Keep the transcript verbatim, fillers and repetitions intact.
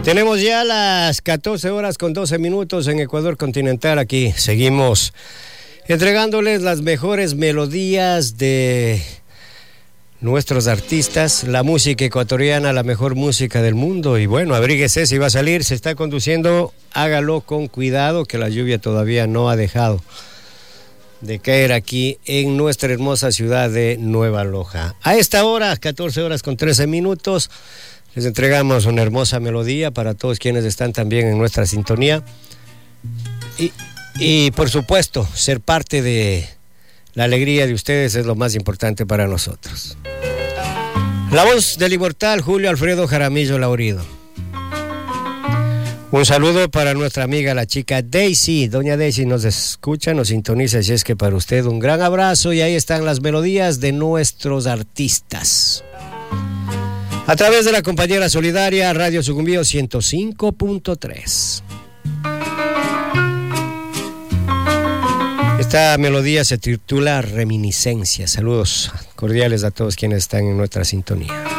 Tenemos ya las catorce horas con doce minutos en Ecuador continental. Aquí seguimos entregándoles las mejores melodías de nuestros artistas, la música ecuatoriana, la mejor música del mundo. Y bueno, abríguese si va a salir, se está conduciendo, hágalo con cuidado, que la lluvia todavía no ha dejado de caer aquí en nuestra hermosa ciudad de Nueva Loja. A esta hora, catorce horas con trece minutos, les entregamos una hermosa melodía para todos quienes están también en nuestra sintonía. Y, y por supuesto, ser parte de la alegría de ustedes es lo más importante para nosotros. La voz del inmortal Julio Alfredo Jaramillo Laurido. Un saludo para nuestra amiga la chica Daisy. Doña Daisy nos escucha, nos sintoniza, y es que para usted un gran abrazo. Y ahí están las melodías de nuestros artistas. A través de la compañera solidaria Radio Sucumbío ciento cinco punto tres. Esta melodía se titula Reminiscencia. Saludos cordiales a todos quienes están en nuestra sintonía.